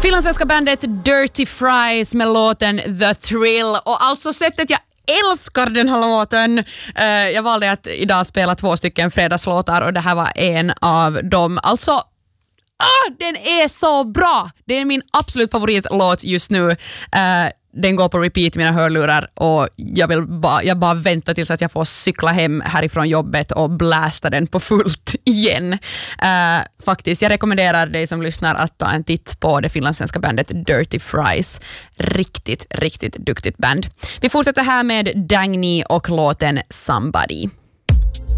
Finlandssvenska bandet Dirty Fries med låten The Thrill, och alltså sättet jag älskar den här låten. Jag valde att idag spela 2 stycken fredagslåtar och det här var en av dem. Alltså, den är så bra! Det är min absolut favoritlåt just nu. Den går på repeat i mina hörlurar och jag bara väntar tills att jag får cykla hem härifrån jobbet och blästa den på fullt igen. Faktiskt, jag rekommenderar dig som lyssnar att ta en titt på det finlandssvenska bandet Dirty Fries. Riktigt, riktigt duktigt band. Vi fortsätter här med Dagny och låten Somebody.